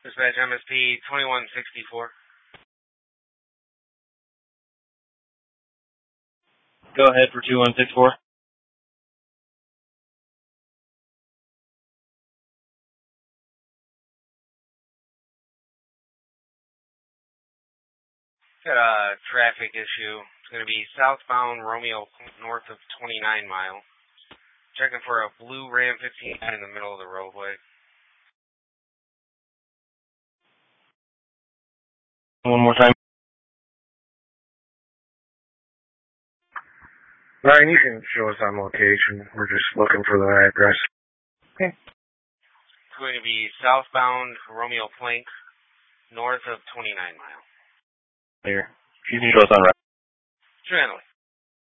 Dispatch MSP 2164. Go ahead for 2164. Got a traffic issue. It's going to be southbound Romeo north of 29 mile. Checking for a blue Ram 15 in the middle of the roadway. One more time. Ryan, you can show us on location. We're just looking for the address. Okay. It's going to be southbound Romeo Plank, north of 29 mile. Clear. You can show us on right. Translate.